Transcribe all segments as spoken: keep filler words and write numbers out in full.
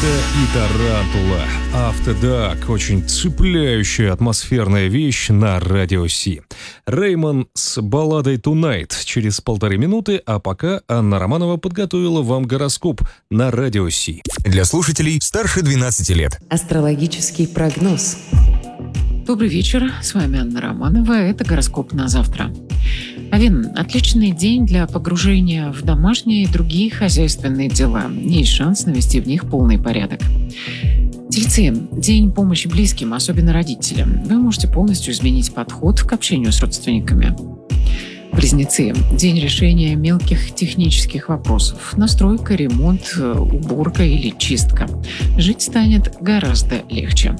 и тарантула. Автодак. Очень цепляющая атмосферная вещь на Радио Си. Реймон с балладой «Tonight» через полторы минуты, а пока Анна Романова подготовила вам гороскоп на Радио Си. Для слушателей старше двенадцати лет. Астрологический прогноз. Добрый вечер, с вами Анна Романова, это гороскоп на завтра. Овен – отличный день для погружения в домашние и другие хозяйственные дела. Есть шанс навести в них полный порядок. Тельцы – день помощи близким, особенно родителям. Вы можете полностью изменить подход к общению с родственниками. Близнецы – день решения мелких технических вопросов. Настройка, ремонт, уборка или чистка. Жить станет гораздо легче.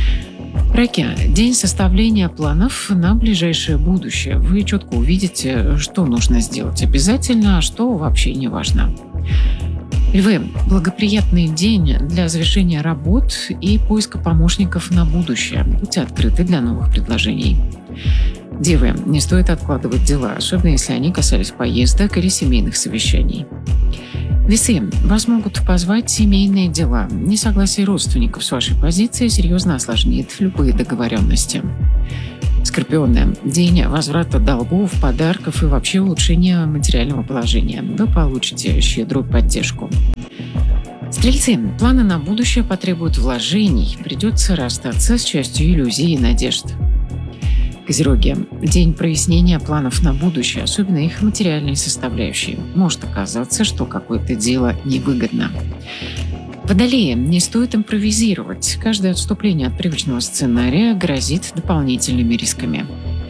Раки – день составления планов на ближайшее будущее. Вы четко увидите, что нужно сделать обязательно, а что вообще не важно. Львы – благоприятный день для завершения работ и поиска помощников на будущее. Будьте открыты для новых предложений. Девы – не стоит откладывать дела, особенно если они касались поездок или семейных совещаний. Весы. Вас могут позвать семейные дела. Несогласие родственников с вашей позицией серьезно осложнит любые договоренности. Скорпионы. День возврата долгов, подарков и вообще улучшения материального положения. Вы получите щедрую поддержку. Стрельцы. Планы на будущее потребуют вложений. Придется расстаться с частью иллюзий и надежд. Козероги. День прояснения планов на будущее, особенно их материальные составляющие. Может оказаться, что какое-то дело невыгодно. Водолеи. Не стоит импровизировать. Каждое отступление от привычного сценария грозит дополнительными рисками.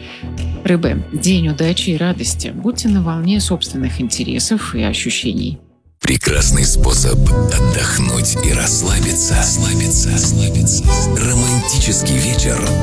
Рыбы. День удачи и радости. Будьте на волне собственных интересов и ощущений. Прекрасный способ отдохнуть и расслабиться. Расслабиться, расслабиться. Романтический вечер